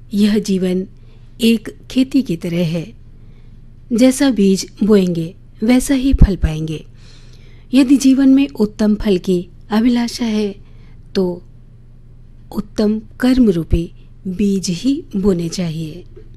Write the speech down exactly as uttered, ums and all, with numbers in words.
यह जीवन एक खेती की तरह है। जैसा बीज बोएंगे वैसा ही फल पाएंगे। यदि जीवन में उत्तम फल की अभिलाषा है तो उत्तम कर्म रूपी बीज ही बोने चाहिए।